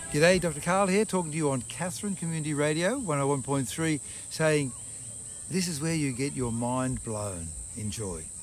G'day, Dr. Karl here, talking to you on Katherine Community Radio 101.3, saying this is where you get your mind blown. Enjoy.